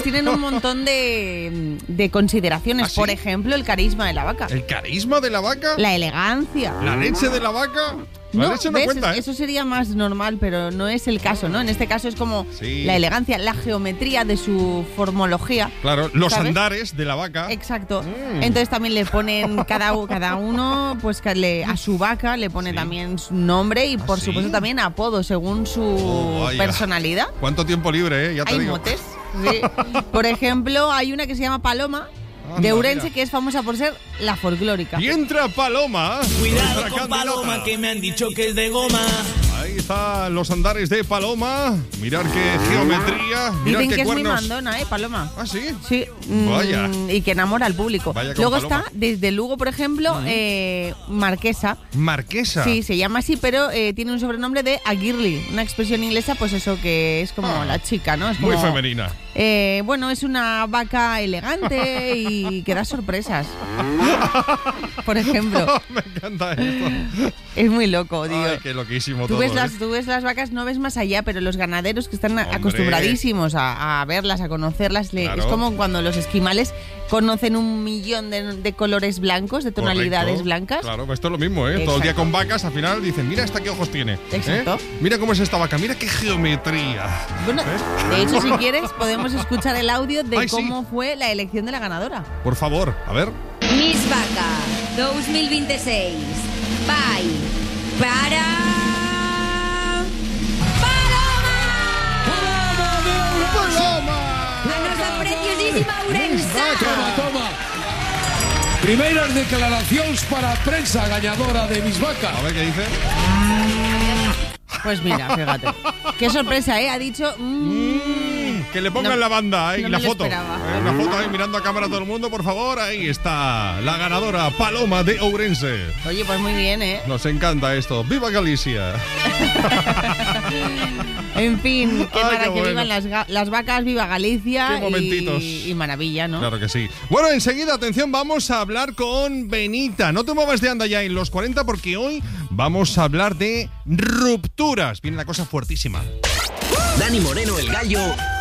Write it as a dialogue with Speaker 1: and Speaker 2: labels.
Speaker 1: tienen un montón de consideraciones.
Speaker 2: ¿Ah, sí?
Speaker 1: Por ejemplo, el carisma de la vaca.
Speaker 2: ¿El carisma de la vaca?
Speaker 1: La elegancia.
Speaker 2: ¿La leche de la vaca? La leche no
Speaker 1: ¿ves?
Speaker 2: cuenta, ¿eh?
Speaker 1: Eso sería más normal, pero no es el caso, ¿no? En este caso es como
Speaker 2: Sí.
Speaker 1: la elegancia, la geometría de su formología.
Speaker 2: Claro, los
Speaker 1: ¿sabes?
Speaker 2: andares de la vaca.
Speaker 1: Exacto. Entonces también le ponen cada uno, pues a su vaca le pone
Speaker 2: Sí.
Speaker 1: también su nombre y por
Speaker 2: ¿sí?
Speaker 1: supuesto también apodo según su
Speaker 2: Vaya.
Speaker 1: personalidad.
Speaker 2: ¿Cuánto tiempo libre, ya te
Speaker 1: Hay
Speaker 2: digo?
Speaker 1: motes. Sí. Por ejemplo, hay una que se llama Paloma,
Speaker 2: Anda,
Speaker 1: de Ourense,
Speaker 2: mira.
Speaker 1: que es famosa por ser la folclórica.
Speaker 2: Y entra Paloma.
Speaker 3: Cuidado
Speaker 2: nuestra
Speaker 3: con
Speaker 2: candidata.
Speaker 3: Paloma, que me han dicho que es de goma.
Speaker 2: Ahí están los andares de Paloma. Mirar qué geometría. Mirar
Speaker 1: Dicen
Speaker 2: qué
Speaker 1: que es muy
Speaker 2: cuernos.
Speaker 1: mandona, Paloma.
Speaker 2: Ah, sí.
Speaker 1: Sí,
Speaker 2: Vaya.
Speaker 1: y que enamora al público.
Speaker 2: Vaya con
Speaker 1: Luego
Speaker 2: Paloma.
Speaker 1: está, desde Lugo, por ejemplo, Marquesa.
Speaker 2: Marquesa.
Speaker 1: Sí, se llama así, pero tiene un sobrenombre de Aguirre, una expresión inglesa, pues eso que es como la chica, ¿no? Es
Speaker 2: Muy
Speaker 1: como,
Speaker 2: femenina.
Speaker 1: Bueno, es una vaca elegante y que da sorpresas. Por ejemplo,
Speaker 2: Me encanta esto.
Speaker 1: es muy loco, tío.
Speaker 2: Ay, qué loquísimo
Speaker 1: Tú
Speaker 2: todo.
Speaker 1: ves,
Speaker 2: ¿eh?
Speaker 1: tú ves las vacas, no ves más allá, pero los ganaderos que están acostumbradísimos a verlas, a conocerlas,
Speaker 2: Claro.
Speaker 1: es como cuando los esquimales conocen 1.000.000 de colores blancos, de tonalidades
Speaker 2: Correcto.
Speaker 1: blancas.
Speaker 2: Claro, pues esto es lo mismo, ¿eh? Todo el día
Speaker 1: Exacto.
Speaker 2: con vacas, al final dicen, mira esta qué ojos tiene. ¿eh?
Speaker 1: Exacto.
Speaker 2: Mira cómo es esta vaca, mira qué geometría.
Speaker 1: Bueno, de hecho, si quieres, podemos escuchar el audio de
Speaker 2: Ay, sí.
Speaker 1: cómo fue la elección de la ganadora.
Speaker 2: Por favor, a ver.
Speaker 4: Miss Vaca 2026 vai para a nosa preciosísima Ourense.
Speaker 5: Toma. Primeiras declaracións para a prensa gañadora de Miss Vaca.
Speaker 2: A ver qué dice.
Speaker 1: Pues mira, fíjate. Qué sorpresa, ¿eh? Ha dicho...
Speaker 2: Que le pongan
Speaker 1: No,
Speaker 2: la banda ahí,
Speaker 1: no
Speaker 2: la
Speaker 1: me lo
Speaker 2: foto.
Speaker 1: esperaba.
Speaker 2: La foto ahí mirando a cámara a todo el mundo, por favor. Ahí está la ganadora Paloma de Ourense.
Speaker 1: Oye, pues muy bien, ¿eh?
Speaker 2: Nos encanta esto. ¡Viva Galicia!
Speaker 1: En fin, qué
Speaker 2: Ay,
Speaker 1: para
Speaker 2: qué
Speaker 1: que
Speaker 2: bueno.
Speaker 1: vivan las vacas, viva Galicia.
Speaker 2: Qué momentitos.
Speaker 1: Y maravilla, ¿no?
Speaker 2: Claro que sí. Bueno, enseguida, atención, vamos a hablar con Benita. No te muevas de anda ya en los 40 porque hoy vamos a hablar de rupturas. Viene la cosa fuertísima.
Speaker 6: Dani Moreno, el Gallo,